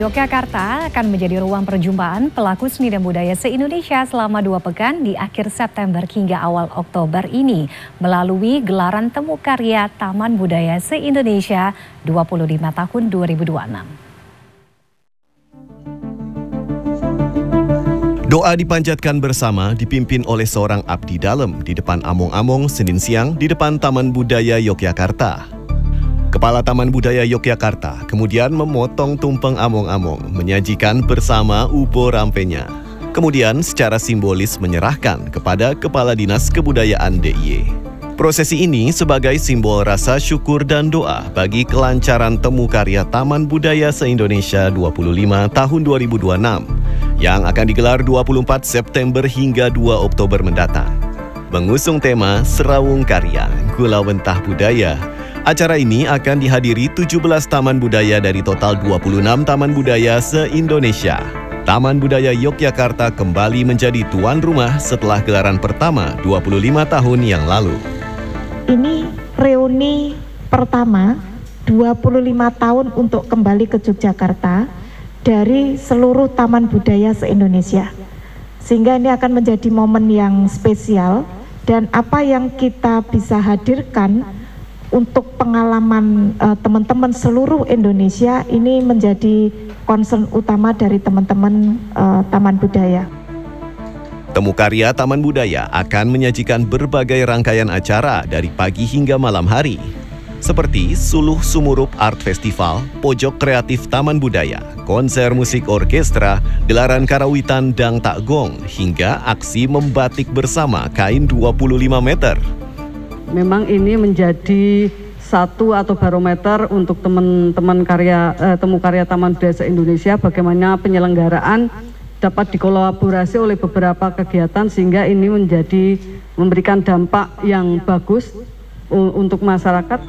Yogyakarta akan menjadi ruang perjumpaan pelaku seni dan budaya se-Indonesia selama 2 pekan di akhir September hingga awal Oktober ini melalui gelaran Temu Karya Taman Budaya se-Indonesia 25 tahun 2026. Doa dipanjatkan bersama dipimpin oleh seorang abdi dalam di depan among-among Senin siang di depan Taman Budaya Yogyakarta. Kepala Taman Budaya Yogyakarta kemudian memotong tumpeng among-among, menyajikan bersama ubo rampenya. Kemudian secara simbolis menyerahkan kepada Kepala Dinas Kebudayaan DIY. Prosesi ini sebagai simbol rasa syukur dan doa bagi kelancaran Temu Karya Taman Budaya se-Indonesia 25 tahun 2026 yang akan digelar 24 September hingga 2 Oktober mendatang. Mengusung tema Serawung Karya, Gulawentah Budaya. Acara ini akan dihadiri 17 taman budaya dari total 26 taman budaya se-Indonesia. Taman Budaya Yogyakarta kembali menjadi tuan rumah setelah gelaran pertama 25 tahun yang lalu. Ini reuni pertama 25 tahun untuk kembali ke Yogyakarta dari seluruh taman budaya se-Indonesia. Sehingga ini akan menjadi momen yang spesial dan apa yang kita bisa hadirkan untuk pengalaman teman-teman seluruh Indonesia ini menjadi concern utama dari teman-teman Taman Budaya. Temu Karya Taman Budaya akan menyajikan berbagai rangkaian acara dari pagi hingga malam hari, seperti Suluh Sumurup Art Festival, Pojok Kreatif Taman Budaya, konser musik orkestra, gelaran karawitan Dang Tak Gong, hingga aksi membatik bersama kain 25 meter. Memang ini menjadi satu atau barometer untuk teman-teman Temu Karya Taman Budaya se-Indonesia bagaimana penyelenggaraan dapat dikolaborasi oleh beberapa kegiatan sehingga ini memberikan dampak yang bagus untuk masyarakat.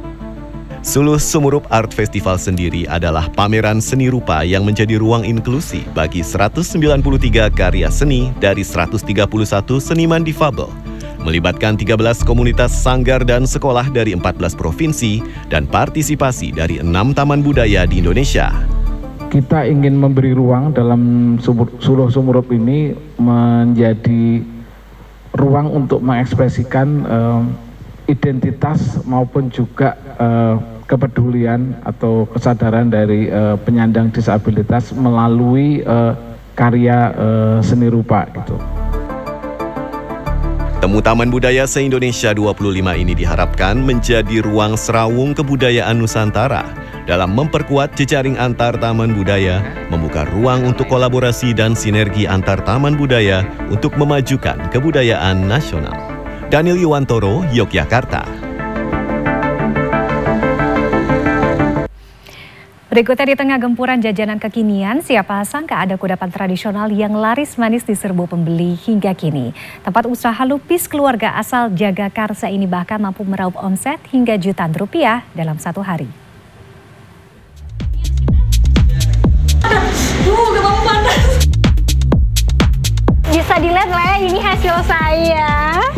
Suluh Sumurup Art Festival sendiri adalah pameran seni rupa yang menjadi ruang inklusi bagi 193 karya seni dari 131 seniman difabel. Melibatkan 13 komunitas sanggar dan sekolah dari 14 provinsi dan partisipasi dari 6 taman budaya di Indonesia. Kita ingin memberi ruang dalam Suluh Sumurup ini menjadi ruang untuk mengekspresikan identitas maupun juga kepedulian atau kesadaran dari penyandang disabilitas melalui karya seni rupa gitu. Temu Taman Budaya se-Indonesia 25 ini diharapkan menjadi ruang serawung kebudayaan Nusantara dalam memperkuat jejaring antar taman budaya, membuka ruang untuk kolaborasi dan sinergi antar taman budaya untuk memajukan kebudayaan nasional. Daniel Yuwantoro, Yogyakarta. Berikutnya, di tengah gempuran jajanan kekinian, siapa sangka ada kudapan tradisional yang laris manis diserbu pembeli hingga kini. Tempat usaha lupis keluarga asal Jagakarsa ini bahkan mampu meraup omset hingga jutaan rupiah dalam satu hari. Gampang panas. Bisa dilihat lah ya, ini hasil saya.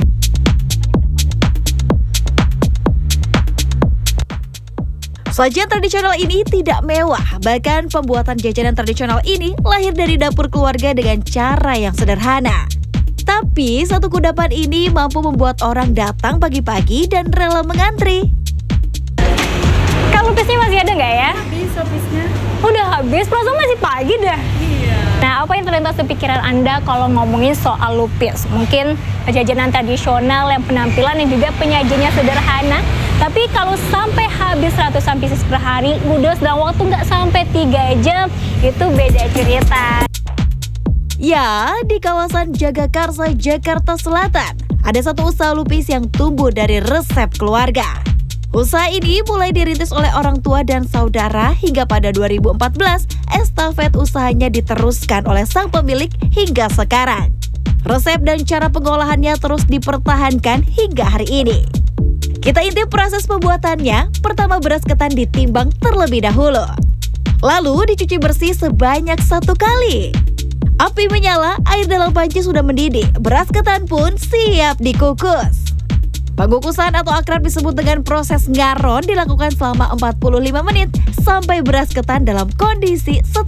Sajian tradisional ini tidak mewah, bahkan pembuatan jajanan tradisional ini lahir dari dapur keluarga dengan cara yang sederhana. Tapi satu kudapan ini mampu membuat orang datang pagi-pagi dan rela mengantri. Kalau lupisnya masih ada nggak ya? Habis lupisnya. Udah habis, perasaan masih pagi dah. Iya. Nah, apa yang terlintas di pikiran Anda kalau ngomongin soal lupis? Mungkin jajanan tradisional yang penampilan dan juga penyajiannya sederhana. Tapi kalau sampai habis ratusan pieces per hari, ludes dalam waktu nggak sampai 3 jam, itu beda cerita. Ya, di kawasan Jagakarsa, Jakarta Selatan, ada satu usaha lupis yang tumbuh dari resep keluarga. Usaha ini mulai dirintis oleh orang tua dan saudara hingga pada 2014, estafet usahanya diteruskan oleh sang pemilik hingga sekarang. Resep dan cara pengolahannya terus dipertahankan hingga hari ini. Kita intip proses pembuatannya. Pertama, beras ketan ditimbang terlebih dahulu. Lalu dicuci bersih sebanyak 1 kali. Api menyala, air dalam panci sudah mendidih. Beras ketan pun siap dikukus. Pengukusan atau akrab disebut dengan proses ngaron dilakukan selama 45 menit sampai beras ketan dalam kondisi